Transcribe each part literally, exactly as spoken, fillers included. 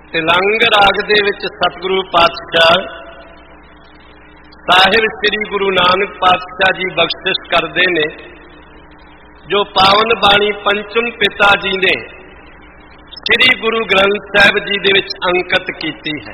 ਤਿਲੰਗ ਰਾਗ ਦੇ ਵਿੱਚ ਸਤਿਗੁਰੂ ਪਾਤਸ਼ਾਹ ਸਾਹਿਬ ਸ੍ਰੀ ਗੁਰੂ ਨਾਨਕ ਪਾਤਸ਼ਾਹ ਜੀ ਬਖਸ਼ਿਸ਼ ਕਰਦੇ ਨੇ, ਜੋ ਪਾਵਨ ਬਾਣੀ ਪੰਚਮ ਪਿਤਾ ਜੀ ਨੇ ਸ੍ਰੀ ਗੁਰੂ ਗ੍ਰੰਥ ਸਾਹਿਬ ਜੀ ਦੇ ਵਿੱਚ ਅੰਕਿਤ ਕੀਤੀ ਹੈ।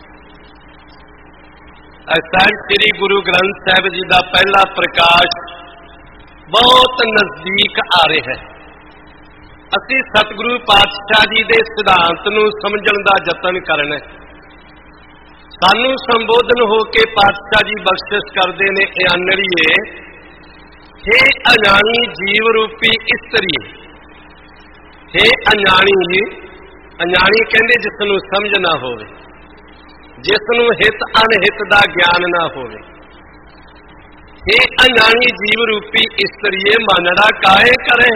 ਸਾਹਿਬ ਸ੍ਰੀ ਗੁਰੂ ਗ੍ਰੰਥ ਸਾਹਿਬ ਜੀ ਦਾ ਪਹਿਲਾ ਪ੍ਰਕਾਸ਼ ਬਹੁਤ ਨਜ਼ਦੀਕ ਆ ਰਿਹਾ ਹੈ। ਅਸੀਂ ਸਤਿਗੁਰੂ ਪਾਤਸ਼ਾਹ ਜੀ ਦੇ ਸਿਧਾਂਤ ਨੂੰ ਸਮਝਣ ਦਾ ਯਤਨ ਕਰਨਾ ਹੈ। ਸਾਨੂੰ ਸੰਬੋਧਨ ਹੋ ਕੇ ਪਾਤਸ਼ਾਹ ਜੀ ਬਖਸ਼ਿਸ਼ ਕਰਦੇ ਨੇ, ਇਹ ਅਨੜੀਏ, ਹੇ ਅਜਾਣੀ ਜੀਵ ਰੂਪੀ ਇਸਤਰੀ। ਹੇ ਅਜਾਣੀ, ਅਜਾਣੀ ਕਹਿੰਦੇ ਜਿਸ ਨੂੰ ਸਮਝ ਨਾ ਹੋਵੇ, ਜਿਸ ਨੂੰ ਹਿਤ ਅਨਹਿਤ ਦਾ ਗਿਆਨ ਨਾ ਹੋਵੇ। ਹੇ ਅਜਾਣੀ ਜੀਵ ਰੂਪੀ ਇਸਤਰੀਏ, ਮਾਨੜਾ ਕਾਹੇ ਕਰੇ,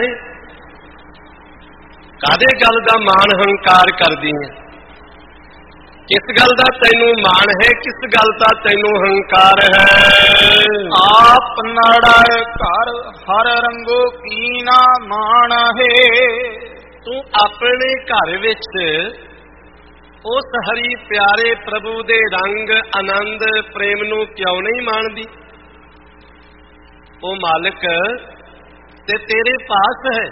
ਕਾਹਦੇ ਗੱਲ ਦਾ ਮਾਣ ਹੰਕਾਰ ਕਰਦੀ ਹੈ? ਕਿਸ ਗੱਲ ਦਾ ਤੈਨੂੰ ਮਾਣ ਹੈ, ਕਿਸ ਗੱਲ ਦਾ ਤੈਨੂੰ ਹੰਕਾਰ ਹੈ? ਆਪ ਨੜਾਏ ਘਰ ਹਰ ਰੰਗੋ ਕੀਨਾ ਮਾਣ ਹੈ। ਤੂੰ ਆਪਣੇ ਘਰ ਵਿੱਚ ਉਸ ਹਰੀ ਪਿਆਰੇ ਪ੍ਰਭੂ ਦੇ ਰੰਗ ਆਨੰਦ ਪ੍ਰੇਮ ਨੂੰ ਕਿਉਂ ਨਹੀਂ ਮਾਣਦੀ? ਉਹ ਮਾਲਕ ਤੇ ਤੇਰੇ ਪਾਸ ਹੈ,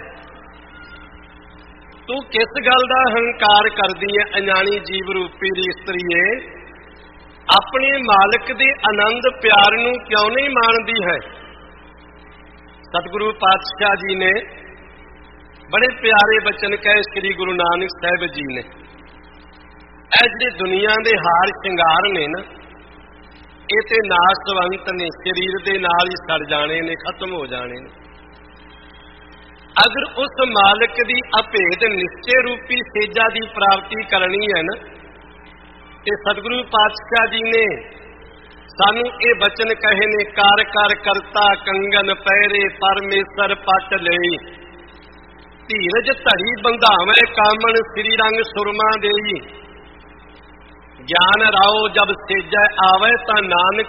ਤੂੰ ਕਿਸ ਗੱਲ ਦਾ ਹੰਕਾਰ ਕਰਦੀ ਹੈ? ਅਜਾਣੀ ਜੀਵ ਰੂਪੀ ਇਸਤਰੀਏ, ਆਪਣੇ ਮਾਲਕ ਦੇ ਆਨੰਦ ਪਿਆਰ ਨੂੰ ਕਿਉਂ ਨਹੀਂ ਮਾਣਦੀ ਹੈ? ਸਤਿਗੁਰੂ ਪਾਤਸ਼ਾਹ ਜੀ ਨੇ ਬੜੇ ਪਿਆਰੇ ਬਚਨ ਕਹੇ ਸ੍ਰੀ ਗੁਰੂ ਨਾਨਕ ਸਾਹਿਬ ਜੀ ਨੇ। ਇਹ ਜਿਹੜੇ ਦੁਨੀਆ ਦੇ ਹਾਰ ਸ਼ਿੰਗਾਰ ਨੇ ਨਾ, ਇਹ ਤੇ ਨਾਸ਼ਵੰਤ ਨੇ, ਸਰੀਰ ਦੇ ਨਾਲ ਹੀ ਸੜ ਜਾਣੇ ਨੇ, ਖਤਮ ਹੋ ਜਾਣੇ ਨੇ। ਅਗਰ ਉਸ ਮਾਲਕ ਦੀ ਅਭੇਦ ਨਿਸ਼ਚੇ ਰੂਪੀ ਸੇਜਾ ਦੀ ਪ੍ਰਾਪਤੀ ਕਰਨੀ ਹੈ ਨਾ, ਤੇ ਸਤਿਗੁਰੂ ਪਾਤਸ਼ਾਹ ਜੀ ਨੇ ਸਾਨੂੰ ਇਹ ਬਚਨ ਕਹੇ ਨੇ, ਕਰ ਕਰ ਕਰਤਾ ਕੰਗਨ ਪਹਿਰੇ ਪਰਮੇਸ਼ਰ ਪਟ ਲਈ, ਧੀਰਜ ਧੜੀ ਬੰਧਾਵੇਂ ਕਾਮਣ ਸ੍ਰੀ ਰੰਗ ਸੁਰਮਾ ਦੇਈ, ਗਿਆਨ ਰਾਓ ਜਬ ਸੇਜੈ ਆਵੇ ਤਾਂ ਨਾਨਕ